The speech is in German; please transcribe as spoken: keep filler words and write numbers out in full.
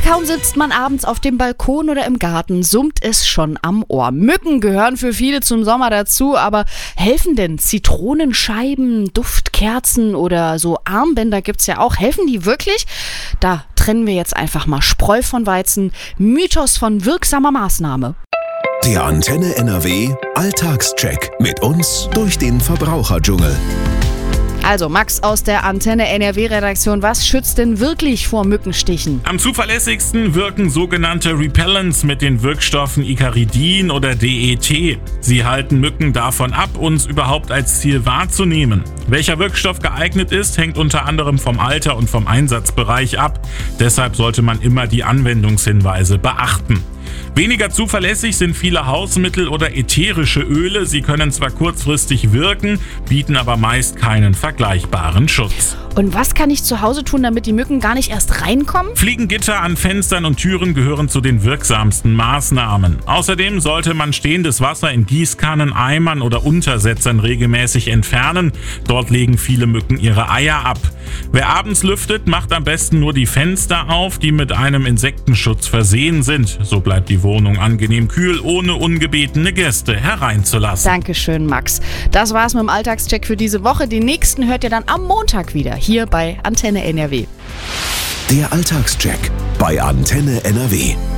Kaum sitzt man abends auf dem Balkon oder im Garten, summt es schon am Ohr. Mücken gehören für viele zum Sommer dazu, aber helfen denn Zitronenscheiben, Duftkerzen oder so Armbänder gibt's ja auch? Helfen die wirklich? Da trennen wir jetzt einfach mal Spreu von Weizen, Mythos von wirksamer Maßnahme. Der Antenne N R W Alltagscheck mit uns durch den Verbraucherdschungel. Also Max aus der Antenne N R W-Redaktion, was schützt denn wirklich vor Mückenstichen? Am zuverlässigsten wirken sogenannte Repellents mit den Wirkstoffen Icaridin oder D E T. Sie halten Mücken davon ab, uns überhaupt als Ziel wahrzunehmen. Welcher Wirkstoff geeignet ist, hängt unter anderem vom Alter und vom Einsatzbereich ab. Deshalb sollte man immer die Anwendungshinweise beachten. Weniger zuverlässig sind viele Hausmittel oder ätherische Öle. Sie können zwar kurzfristig wirken, bieten aber meist keinen vergleichbaren Schutz. Und was kann ich zu Hause tun, damit die Mücken gar nicht erst reinkommen? Fliegengitter an Fenstern und Türen gehören zu den wirksamsten Maßnahmen. Außerdem sollte man stehendes Wasser in Gießkannen, Eimern oder Untersetzern regelmäßig entfernen. Dort legen viele Mücken ihre Eier ab. Wer abends lüftet, macht am besten nur die Fenster auf, die mit einem Insektenschutz versehen sind. So bleibt die Wohnung angenehm kühl, ohne ungebetene Gäste hereinzulassen. Dankeschön, Max. Das war's mit dem Alltagscheck für diese Woche. Den nächsten hört ihr dann am Montag wieder, hier bei Antenne N R W. Der Alltagscheck bei Antenne N R W.